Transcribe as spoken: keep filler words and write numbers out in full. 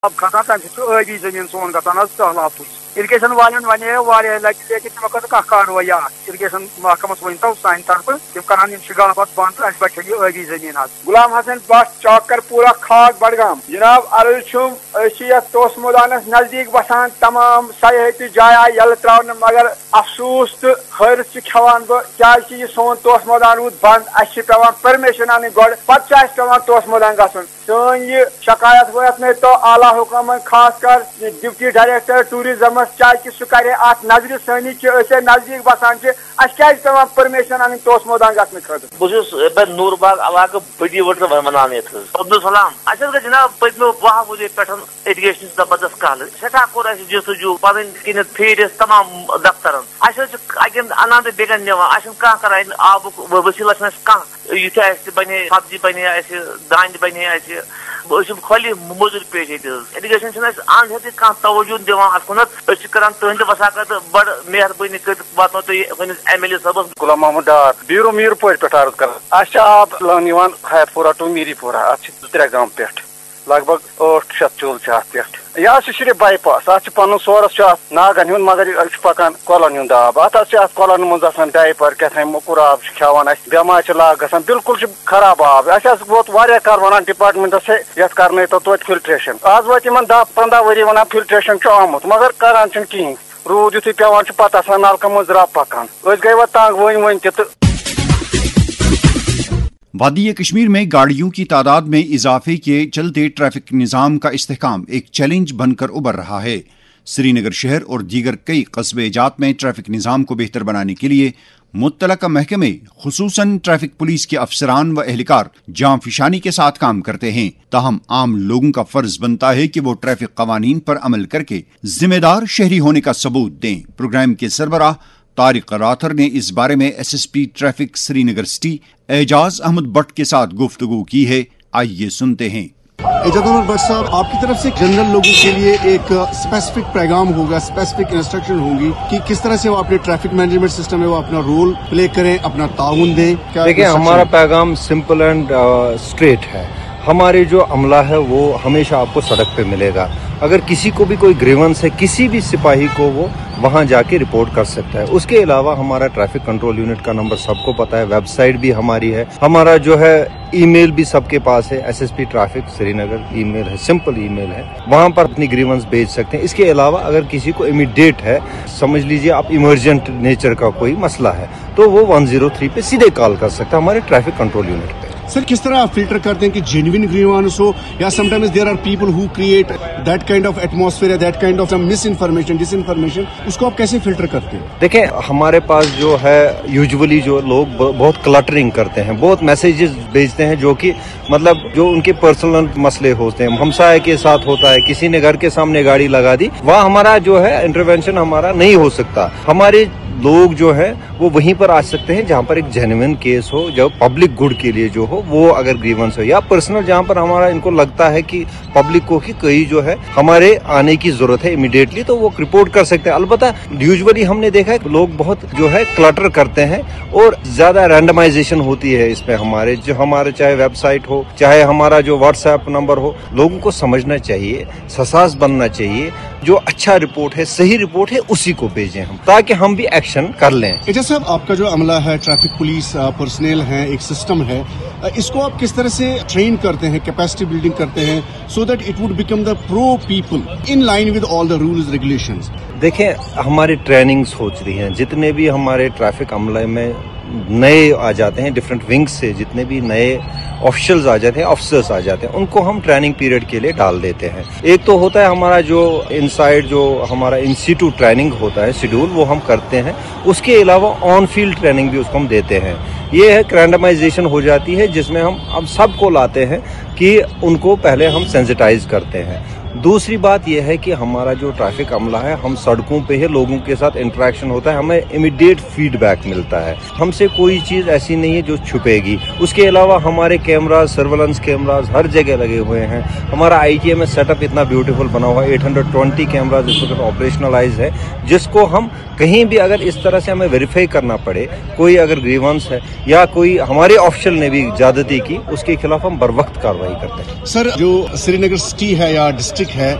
اب کھسان تمہ سۭتۍ ٲبی زٔمیٖن سون گژھان حظ سہلاب اِرگیشن والٮ۪ن ونے واریاہ لٹہِ لیکن تِمو کٔر نہٕ کانٛہہ کاروٲیی اتھ اِرگیشن محکمس ؤنۍتو سانہِ طرفہٕ تِم کران یِم شِگاف اتھ بنٛد تہٕ اَسہِ بچہِ یہِ ٲبی زٔمیٖن حظ. غلام حسن بٹ چاکر پورہ کھاگ بڈگام. جناب عرض چھُم أسۍ چھِ یتھ توسہٕ مٲدانس نزدیٖک بسان تمام سیاحتی جایہِ آیہِ یلہٕ تراونہٕ مگر افسوٗس تہٕ حٲرث چھِ کھٮ۪وان بہٕ کیازِ چھِ یہِ سون توسہٕ مٲدان روٗد بنٛد اَسہِ چھِ پیوان پٔرمِشن انٕنۍ گۄڈٕ پتہٕ چھُ اَسہِ پیوان توسہٕ مٲدان گژھُن. سٲنۍ یہِ شکایت وٲتنٲیتو اعلیٰ حُکامن خاص کر ڈپٹی ڈائریکٹر ٹوٗرزمس چاہے سُہ کرِ اتھ نظرِ سٲنی کہ أسۍ نزدیٖک بسان چھِ اَسہِ کیازِ پیوان پٔرمِشن انٕنۍ توسہٕ مٲدان گژھنہٕ خٲطرٕ. بہٕ چھُس نوٗر باغ علاقہٕ بٔڈی وٹر ونان یتھ حظ. عبدالسلام اَسہِ حظ گٔے جناب پٔتمیو باہ ؤریو پٮ۪ٹھ اِرگیشن زبردست کالہٕ سٮ۪ٹھاہ کوٚر اَسہِ جستجوٗ پنٕنۍ کِنتھ پھیٖرۍ أسۍ تمام دفترن. اَسہِ حظ چھِ اکٮ۪ن انان تہٕ بیٚکٮ۪ن نِوان اَسہِ چھُنہٕ کانٛہہ کران آبُک ؤسیٖلہٕ چھُنہٕ اَسہِ کانٛہہ یُتھُے اَسہِ بنے سبزی بنے اَسہِ دانہِ بنے اَسہِ أسۍ چھِ خٲلی موٚزوٗرۍ پیش ییٚتہِ حظ. اِرگیشن چھُنہٕ اَسہِ اَنٛد ہٮ۪تھٕے کانٛہہ توجوٗ دِوان اتھ کُنتھ. أسۍ چھِ کران تُہنٛدِ وساقت بڑٕ مہربٲنی کٔرِتھ واتناو تُہۍ سٲنِس M L A صٲبس. Ghulam Mohammad Dar بیٖرو Mir پورِ پٮ۪ٹھ عرض کران. اَسہِ چھِ آب لٲن یِوان حیات پورہ ٹُو میٖری پورہ. اتھ چھِ زٕ ترٛےٚ گام پٮ۪ٹھ لگ بگ ٲٹھ شیٚتھ چوٗلہٕ چھِ اتھ پٮ۪ٹھ. یہِ حظ چھِ صرف باے پاس. اتھ چھُ پنُن سورس چھُ اتھ ناگن ہُنٛد مگر یہِ چھُ پکان کۄلن ہُنٛد آب. اتھ حظ چھِ اتھ کۄلن منٛز آسان ڈایپر کیٛاہ موٚکُر آب چھُ کھٮ۪وان اَسہِ بٮ۪مارِ چھِ لاگہٕ گژھان بالکل چھُ خراب آب. اَسہِ حظ ووت واریاہ کال ونان ڈپارٹمنٹس ہے یتھ کرنٲیتو توتہِ فلٹریشن. آز وٲتۍ یِمن دہ پنٛداہ ؤری ونان فلٹریشن چھُ آمُت مگر کران چھِنہٕ کِہینۍ. روٗد یُتھُے پیوان چھُ پتہٕ آسان نلکن منٛز رب پکان. أسۍ گٔے وۄنۍ تنگ ؤنۍ ؤنۍ تہِ تہٕ. وادی کشمیر میں گاڑیوں کی تعداد میں اضافے کے چلتے ٹریفک نظام کا استحکام ایک چیلنج بن کر ابھر رہا ہے. سری نگر شہر اور دیگر کئی قصبے جات میں ٹریفک نظام کو بہتر بنانے کے لیے متعلقہ محکمے خصوصاً ٹریفک پولیس کے افسران و اہلکار جاں فشانی کے ساتھ کام کرتے ہیں. تاہم عام لوگوں کا فرض بنتا ہے کہ وہ ٹریفک قوانین پر عمل کر کے ذمہ دار شہری ہونے کا ثبوت دیں. پروگرام کے سربراہ طارق راتھر نے اس بارے میں ایس ایس پی ٹریفک سری نگر سٹی اعجاز احمد بٹ کے ساتھ گفتگو کی ہے. آئیے سنتے ہیں. اعجاز احمد بٹ صاحب، آپ کی طرف سے جنرل لوگوں کے لیے ایک اسپیسیفک پیغام ہوگا، اسپیسیفک انسٹرکشن ہوں گی کہ کس طرح سے وہ اپنے ٹریفک مینجمنٹ سسٹم میں وہ اپنا رول پلے کریں، اپنا تعاون دیں. دیکھیں، ہمارا پیغام سمپل اینڈ اسٹریٹ ہے. ہمارے جو عملہ ہے وہ ہمیشہ آپ کو سڑک پہ ملے گا. اگر کسی کو بھی کوئی گریونس ہے کسی بھی سپاہی کو، وہ وہاں جا کے رپورٹ کر سکتا ہے. اس کے علاوہ ہمارا ٹریفک کنٹرول یونٹ کا نمبر سب کو پتا ہے، ویب سائٹ بھی ہماری ہے، ہمارا جو ہے ای میل بھی سب کے پاس ہے. ایس ایس پی ٹریفک سری نگر ای میل ہے، سمپل ای میل ہے، وہاں پر اپنی گریونس بھیج سکتے ہیں. اس کے علاوہ اگر کسی کو امیڈیٹ ہے، سمجھ لیجیے آپ ایمرجنٹ نیچر کا کوئی مسئلہ ہے، تو وہ ون زیرو تھری پہ سیدھے کال کر سکتا ہے ہمارے ٹریفک کنٹرول یونٹ پہ. سر، کس طرح آپ فلٹر کرتے ہیں کہ جینوین گریوانس ہو یا some times there are people who create that kind of atmosphere, that kind of miss information, dish information, اس کو آپ کیسے فلٹر کرتے ہیں؟ دیکھیں، ہمارے پاس جو ہے یوزولی جو لوگ بہت کلٹرنگ کرتے ہیں، بہت میسیجز بھیجتے ہیں جو کہ مطلب جو ان کے پرسنل مسئلے ہوتے ہیں، ہمسائے کے ساتھ ہوتا ہے، کسی نے گھر کے سامنے گاڑی لگا دی، وہاں ہمارا جو ہے انٹروینشن ہمارا نہیں ہو سکتا. ہمارے لوگ جو ہے وہ وہیں پر آ سکتے ہیں جہاں پر ایک جینوین کیس ہو، جو پبلک گڈ کے لیے جو ہو، وہ اگر گریونس ہو یا پرسنل جہاں پر ہمارا ان کو لگتا ہے کہ پبلک کو کہ کہیں جو ہے ہمارے آنے کی ضرورت ہے امیڈیٹلی، تو وہ رپورٹ کر سکتے ہیں. البتہ یوزولی ہم نے دیکھا ہے لوگ بہت جو ہے کلٹر کرتے ہیں اور زیادہ رینڈمائزیشن ہوتی ہے اس پہ. ہمارے جو ہمارے چاہے ویب سائٹ ہو، چاہے ہمارا جو واٹس ایپ نمبر ہو، لوگوں کو سمجھنا چاہیے، حساس بننا چاہیے. جو اچھا رپورٹ ہے، صحیح رپورٹ ہے، اسی کو بھیجیں ہم، تاکہ ہم بھی ایکشن کر لیں. اعجاز صاحب، آپ کا جو عملہ ہے، ٹریفک پولیس پرسنل ہے، ایک سسٹم ہے، اس کو آپ کس طرح سے ٹرین کرتے ہیں، کیپیسٹی بلڈنگ کرتے ہیں so that it would become the pro people in line with all the rules regulations? دیکھیں، ہماری ٹریننگز ہوتی رہی ہیں. جتنے بھی ہمارے ٹریفک عملے میں نئے آ جاتے ہیں ڈفرینٹ ونگس سے، جتنے بھی نئے آفیشلز آ جاتے ہیں، آفیسرز آ جاتے ہیں، ان کو ہم ٹریننگ پیریڈ کے لیے ڈال دیتے ہیں. ایک تو ہوتا ہے ہمارا جو ان سائڈ جو ہمارا انسٹیٹیوٹ ٹریننگ ہوتا ہے شیڈول، وہ ہم کرتے ہیں. اس کے علاوہ آن فیلڈ ٹریننگ بھی اس کو ہم دیتے ہیں. یہ ہے رینڈمائزیشن ہو جاتی ہے جس میں ہم اب سب کو لاتے ہیں کہ ان کو پہلے ہم سینسٹائز کرتے ہیں. دوسری بات یہ ہے کہ ہمارا جو ٹریفک عملہ ہے، ہم سڑکوں پہ ہے، لوگوں کے ساتھ انٹریکشن ہوتا ہے، ہمیں امیڈیٹ فیڈ بیک ملتا ہے. ہم سے کوئی چیز ایسی نہیں ہے جو چھپے گی. اس کے علاوہ ہمارے کیمراز، سرویلنس کیمراز ہر جگہ لگے ہوئے ہیں. ہمارا I T M set up اتنا بیوٹیفل بنا ہوا ہے، ایٹ ہنڈریڈ ٹوینٹی کیمراز اس وقت آپریشنلائز ہے، جس کو ہم کہیں بھی اگر اس طرح سے ہمیں ویریفائی کرنا پڑے، کوئی اگر گریونس ہے یا کوئی ہمارے آفیشل نے بھی زیادتی کی، اس کے خلاف ہم بر وقت کارروائی کرتے ہیں. سر، جو سری نگر سٹی ہے یا ڈسٹرکٹ ट्रैजिक है।